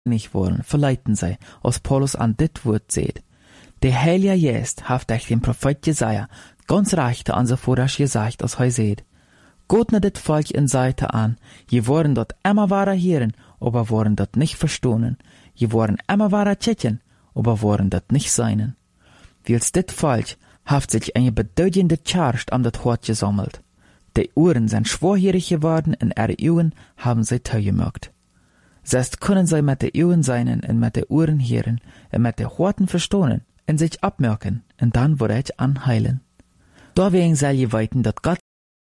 nicht wollen, verleiten sie, als Paulus an dit Wort seht. Der Heilige Geist hat durch den Prophet Jesaja ganz recht an sie vorher gesagt, als seht. Gott ne dit Volk in Seite an, je worden dort immer wahrer hören, aber worden dort nicht verstohnen, je worden immer wahrer tschetchen, aber worden dort nicht seinen. Wils dit Volk hat sich eine bedeutende Charge an das Hort gesammelt. Die Ohren sind schwerhörig geworden und ihre Augen haben sie teugemacht. Selbst können sie mit den Augen seinen und mit den Ohren hören und mit den Horten verstohnen und sich abmerken und dann wird ich anheilen. Deswegen soll je weiten, dass Gott